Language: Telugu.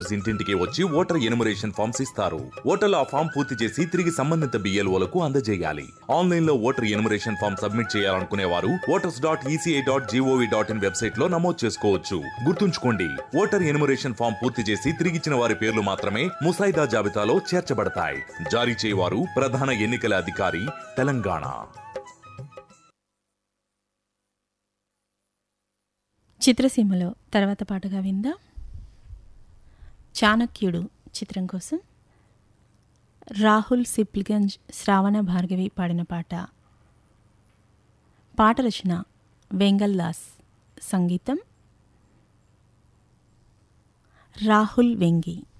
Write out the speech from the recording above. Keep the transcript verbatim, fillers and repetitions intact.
ఆఫీస్ ఇంటింటికి వచ్చి ఓటర్ ఎనుమరేషన్ ఫామ్స్ ఇస్తారు. ఓటర్లు ఆ ఫామ్ పూర్తి చేసి తిరిగి సంబంధిత బిఎల్ఓలకు అందజేయాలి. ఆన్లైన్ లో ఓటర్ ఎనుమరేషన్ ఫామ్ సబ్మిట్ చేయాలనుకునే వారు voters dot ECI dot GOV dot in website లో నమోదు చేసుకోవచ్చు. గుర్తుంచుకోండి, ఓటర్ ఎనుమరేషన్ ఫామ్ పూర్తి చేసి తిరిగిచ్చిన వారి పేర్లు మాత్రమే ముసాయిదా జాబితాలో చేర్చబడతాయి. జారీ చేయవారు ప్రధాన ఎన్నికల అధికారి, తెలంగాణ. చిత్రసీమలో తర్వాత పాటగా విందాం. చాణక్యుడు చిత్రం కోసం రాహుల్ సిప్లిగంజ్, శ్రావణ భార్గవి పాడిన పాట. పాట రచన వెంగల్ దాస్, సంగీతం రాహుల్ వెంగి.